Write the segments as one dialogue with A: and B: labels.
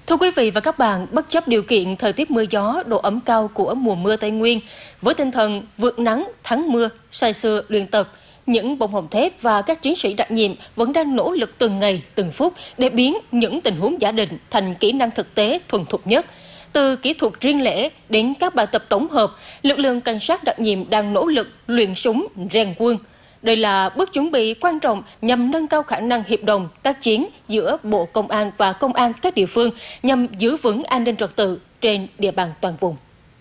A: Thưa quý vị và các bạn, bất chấp điều kiện thời tiết mưa gió, độ ẩm cao của mùa mưa Tây Nguyên, với tinh thần vượt nắng, thắng mưa, say sưa luyện tập, những bông hồng thép và các chiến sĩ đặc nhiệm vẫn đang nỗ lực từng ngày, từng phút để biến những tình huống giả định thành kỹ năng thực tế thuần thục nhất. Từ kỹ thuật riêng lẻ đến các bài tập tổng hợp, lực lượng cảnh sát đặc nhiệm đang nỗ lực luyện súng, rèn quân. Đây là bước chuẩn bị quan trọng nhằm nâng cao khả năng hiệp đồng, tác chiến giữa Bộ Công an và Công an các địa phương nhằm giữ vững an ninh trật tự trên địa bàn toàn vùng.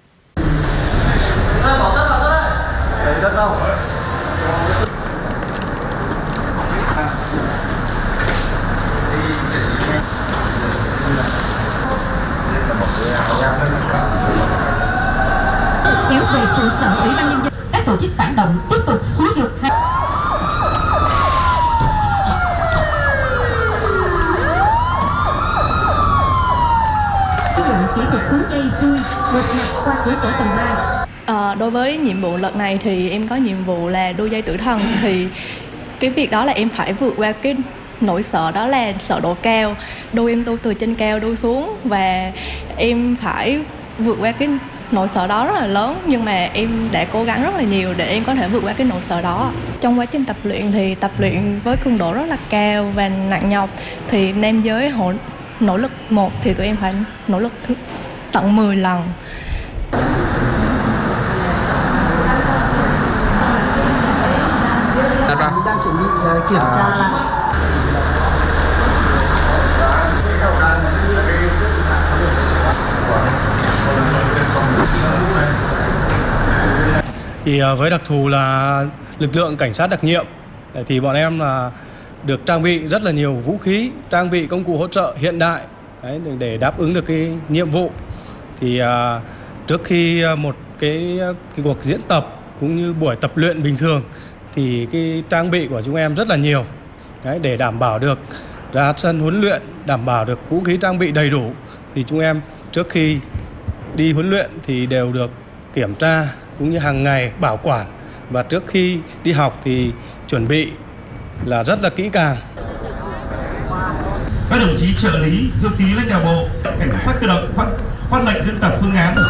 B: Kéo về trụ sở Ủy ban nhân dân, các tổ chức phản động tiếp tục xúi giục sử dụng kỹ thuật cuốn dây chui vượt mặt qua cửa sổ tầng 3.
C: Đối với nhiệm vụ lần này thì em có nhiệm vụ là đu dây tử thần, thì cái việc đó là em phải vượt qua cái nỗi sợ, đó là sợ độ cao. Em đu từ trên cao đu xuống và em phải vượt qua cái nỗi sợ đó rất là lớn, nhưng mà em đã cố gắng rất là nhiều để em có thể vượt qua cái nỗi sợ đó. Trong quá trình tập luyện thì tập luyện với cường độ rất là cao và nặng nhọc, thì nam giới nỗ lực 1 thì tụi em phải nỗ lực tận 10 lần.
D: Đang chuẩn bị kiểm tra lại.
E: Thì với đặc thù là lực lượng cảnh sát đặc nhiệm thì bọn em là được trang bị rất là nhiều vũ khí, trang bị công cụ hỗ trợ hiện đại để đáp ứng được cái nhiệm vụ. Thì trước khi một cái cuộc diễn tập cũng như buổi tập luyện bình thường thì cái trang bị của chúng em rất là nhiều để đảm bảo được ra sân huấn luyện, đảm bảo được vũ khí trang bị đầy đủ. Thì chúng em trước khi đi huấn luyện thì đều được kiểm tra cũng như hàng ngày bảo quản, và trước khi đi học thì chuẩn bị là rất là kỹ càng.
F: Các đồng chí trợ lý, thư ký lãnh đạo bộ, cảnh sát cơ động phát lệnh diễn tập phương án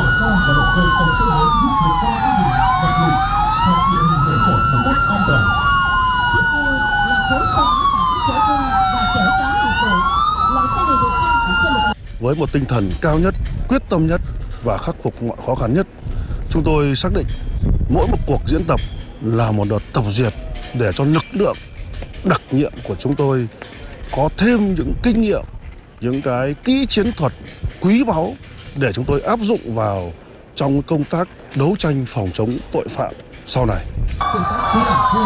G: với một tinh thần cao nhất, quyết tâm nhất và khắc phục mọi khó khăn nhất. Chúng tôi xác định mỗi một cuộc diễn tập là một đợt tổng duyệt để cho lực lượng đặc nhiệm của chúng tôi có thêm những kinh nghiệm, những cái kỹ chiến thuật quý báu để chúng tôi áp dụng vào trong công tác đấu tranh phòng chống tội phạm sau này.